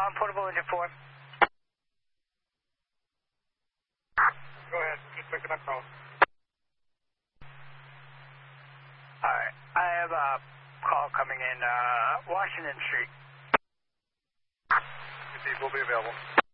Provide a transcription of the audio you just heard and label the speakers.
Speaker 1: portable engine 4.
Speaker 2: Go ahead, keep picking up calls.
Speaker 1: Alright, I have a call coming in, Washington Street.
Speaker 2: We'll be available.